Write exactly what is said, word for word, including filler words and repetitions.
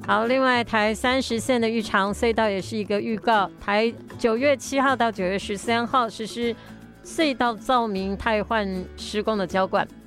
好，另外台三十线的玉长隧道也是一个预告，台九月七号到九月十三号实施隧道照明汰换施工的交管。